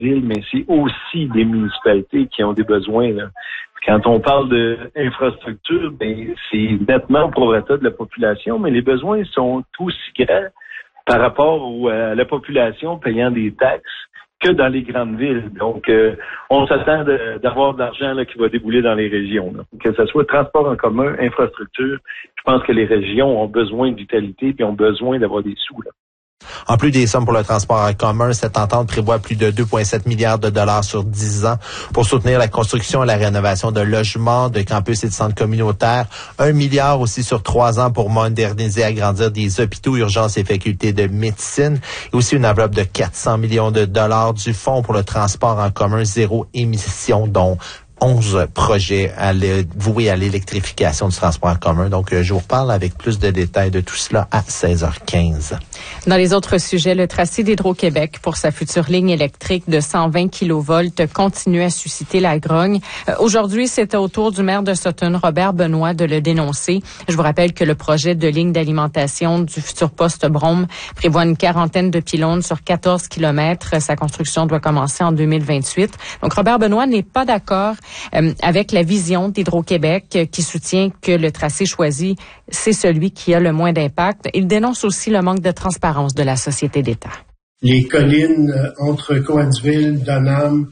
villes, mais c'est aussi des municipalités qui ont des besoins, là. Quand on parle d'infrastructure, ben, c'est nettement au prorata de la population, mais les besoins sont aussi grands par rapport à la population payant des taxes que dans les grandes villes. Donc, on s'attend d'avoir de l'argent là, qui va débouler dans les régions. Là. Que ce soit transport en commun, infrastructure, je pense que les régions ont besoin de vitalité et ont besoin d'avoir des sous, là. En plus des sommes pour le transport en commun, cette entente prévoit plus de 2,7 milliards de dollars sur 10 ans pour soutenir la construction et la rénovation de logements, de campus et de centres communautaires. 1 milliard aussi sur 3 ans pour moderniser et agrandir des hôpitaux, urgences et facultés de médecine. Et aussi une enveloppe de 400 millions de dollars du Fonds pour le transport en commun zéro émission, dont 11 projets voués à l'électrification du transport en commun. Donc, je vous reparle avec plus de détails de tout cela à 16h15. Dans les autres sujets, le tracé d'Hydro-Québec pour sa future ligne électrique de 120 kV continue à susciter la grogne. Aujourd'hui, c'était au tour du maire de Sutton, Robert Benoit, de le dénoncer. Je vous rappelle que le projet de ligne d'alimentation du futur poste Brome prévoit une quarantaine de pylônes sur 14 km. Sa construction doit commencer en 2028. Donc, Robert Benoit n'est pas d'accord avec la vision d'Hydro-Québec qui soutient que le tracé choisi, c'est celui qui a le moins d'impact. Il dénonce aussi le manque de transparence de la société d'État. Les collines entre Cowansville, Dunham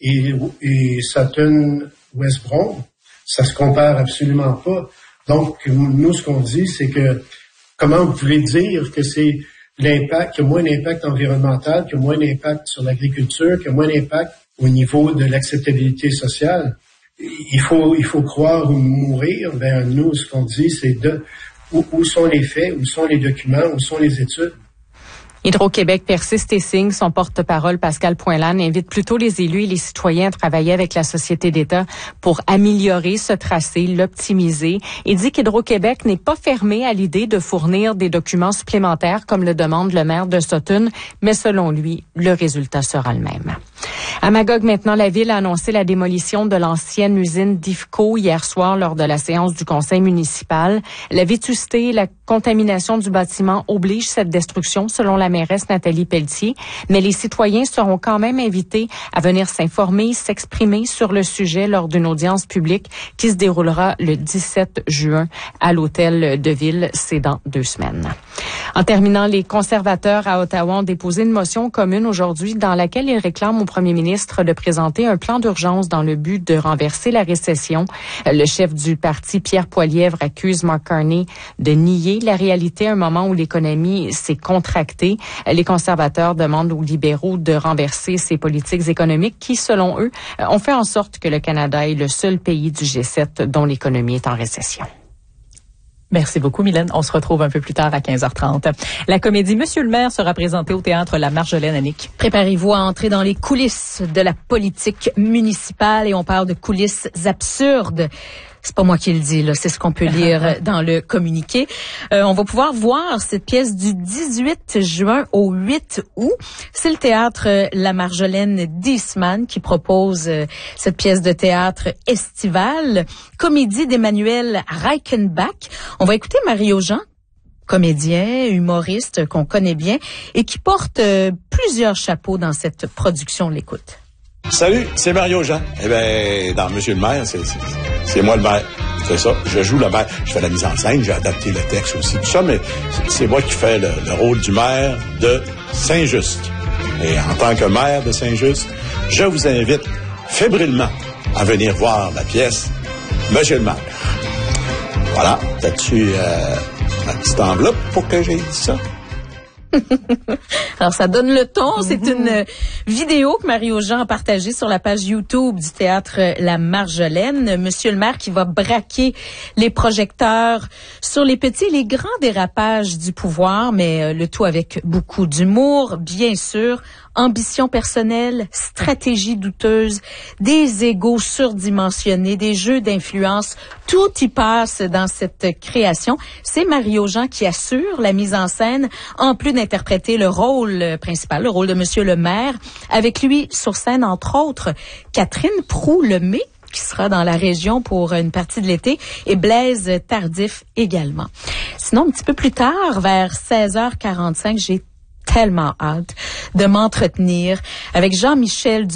et Sutton, West Brome, ça se compare absolument pas. Donc, nous, ce qu'on dit, c'est que comment vous pouvez dire que c'est l'impact, qu'il y a moins d'impact environnemental, qu'il y a moins d'impact sur l'agriculture, qu'il y a moins d'impact au niveau de l'acceptabilité sociale. Il faut croire ou mourir. Ben, nous, ce qu'on dit, c'est où sont les faits, où sont les documents, où sont les études. Hydro-Québec persiste et signe. Son porte-parole, Pascal Poinlan, invite plutôt les élus et les citoyens à travailler avec la société d'État pour améliorer ce tracé, l'optimiser. Il dit qu'Hydro-Québec n'est pas fermé à l'idée de fournir des documents supplémentaires comme le demande le maire de Sutton, mais selon lui, le résultat sera le même. À Magog, maintenant, la ville a annoncé la démolition de l'ancienne usine d'IFCO hier soir lors de la séance du conseil municipal. La vétusté et la contamination du bâtiment obligent cette destruction, selon la mairesse Nathalie Pelletier, mais les citoyens seront quand même invités à venir s'informer, s'exprimer sur le sujet lors d'une audience publique qui se déroulera le 17 juin à l'hôtel de ville. C'est dans 2 semaines. En terminant, les conservateurs à Ottawa ont déposé une motion commune aujourd'hui dans laquelle ils réclament au premier ministre de présenter un plan d'urgence dans le but de renverser la récession. Le chef du parti, Pierre Poilievre, accuse Mark Carney de nier la réalité à un moment où l'économie s'est contractée. Les conservateurs demandent aux libéraux de renverser ces politiques économiques qui, selon eux, ont fait en sorte que le Canada est le seul pays du G7 dont l'économie est en récession. Merci beaucoup, Mylène. On se retrouve un peu plus tard à 15h30. La comédie Monsieur le maire sera présentée au théâtre La Marjolaine, Annick. Préparez-vous à entrer dans les coulisses de la politique municipale et on parle de coulisses absurdes. C'est pas moi qui le dis, là, c'est ce qu'on peut lire dans le communiqué. On va pouvoir voir cette pièce du 18 juin au 8 août. C'est le théâtre La Marjolaine d'Eastman qui propose cette pièce de théâtre estivale, comédie d'Emmanuel Reichenbach. On va écouter Mario Jean, comédien, humoriste qu'on connaît bien et qui porte plusieurs chapeaux dans cette production. L'écoute. Salut, c'est Mario Jean. Eh bien, dans Monsieur le maire, c'est moi le maire. C'est ça, je joue le maire. Je fais la mise en scène, j'ai adapté le texte aussi, tout ça, mais c'est moi qui fais le rôle du maire de Saint-Just. Et en tant que maire de Saint-Just, je vous invite fébrilement à venir voir la pièce Monsieur le maire. Voilà, t'as-tu ma petite enveloppe pour que j'aie dit ça? Alors, ça donne le ton. C'est une vidéo que Mario Jean a partagée sur la page YouTube du théâtre La Marjolaine. Monsieur le maire qui va braquer les projecteurs sur les petits et les grands dérapages du pouvoir, mais le tout avec beaucoup d'humour, bien sûr. Ambition personnelle, stratégie douteuse, des égos surdimensionnés, des jeux d'influence, tout y passe dans cette création. C'est Mario Jean qui assure la mise en scène, en plus d'interpréter le rôle principal, le rôle de Monsieur le maire. Avec lui sur scène, entre autres, Catherine Proulx-Lemay, qui sera dans la région pour une partie de l'été, et Blaise Tardif également. Sinon, un petit peu plus tard, vers 16h45, j'ai tellement hâte de m'entretenir avec Jean-Michel